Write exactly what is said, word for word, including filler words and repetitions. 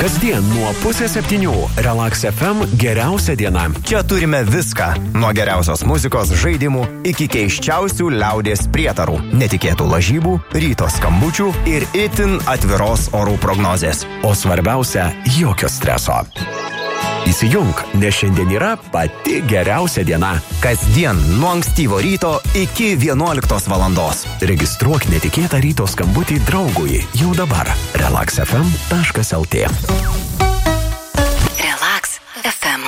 Kasdien nuo pusės septynių Relax F M geriausia diena. Čia turime viską. Nuo geriausios muzikos, žaidimų iki keiščiausių liaudies prietarų, netikėtų lažybų, ryto skambučių ir itin atviros orų prognozės. O svarbiausia, jokio streso. Įsijunk, nes šiandien yra pati geriausia diena. Kasdien nuo ankstyvo ryto iki vienuoliktos valandos. Registruok netikėtą ryto skambutį draugui jau dabar. relax f m taškas l t.